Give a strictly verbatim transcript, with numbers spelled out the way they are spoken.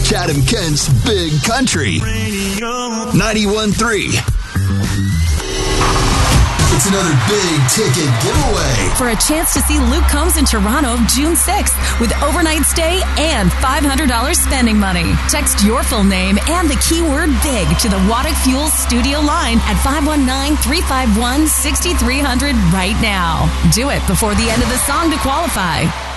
Chad and Kent's Big Country. ninety-one point three. It's another big ticket giveaway. For a chance to see Luke Combs in Toronto June sixth with overnight stay and five hundred dollars spending money. Text your full name and the keyword BIG to the Waddick Fuels studio line at five one nine, three five one, six three zero zero right now. Do it before the end of the song to qualify.